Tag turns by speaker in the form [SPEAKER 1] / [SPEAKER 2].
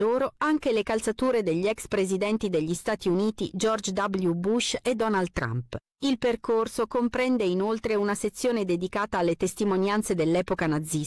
[SPEAKER 1] loro anche le calzature degli ex presidenti degli Stati Uniti George W. Bush e Donald Trump. Il percorso comprende inoltre una sezione dedicata alle testimonianze dell'epoca nazista,